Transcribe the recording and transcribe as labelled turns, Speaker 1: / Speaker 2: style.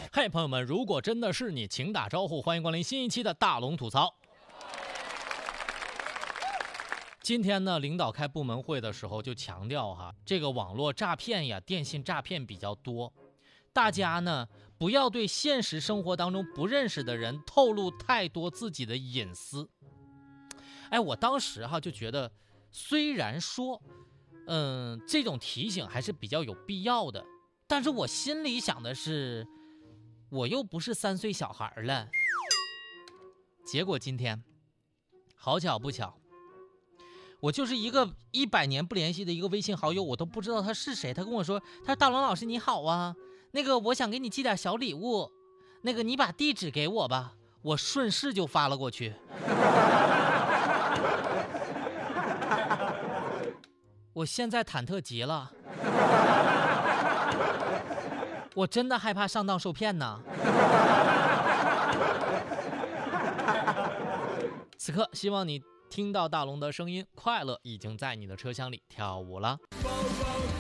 Speaker 1: 嘿，朋友们，如果真的是你，请打招呼，欢迎光临新一期的大龙吐槽。今天呢，领导开部门会的时候就强调这个网络诈骗呀、电信诈骗比较多，大家呢不要对现实生活当中不认识的人透露太多自己的隐私。我当时就觉得，虽然说，这种提醒还是比较有必要的，但是我心里想的是，我又不是3岁小孩了。结果今天，好巧不巧，我就是一个100年不联系的一个微信好友，我都不知道他是谁。他跟我说，他说大龙老师你好啊，那个我想给你寄点小礼物，那个你把地址给我吧。我顺势就发了过去。我现在忐忑极了，我真的害怕上当受骗呢。此刻希望你听到大龙的声音，快乐已经在你的车厢里跳舞了。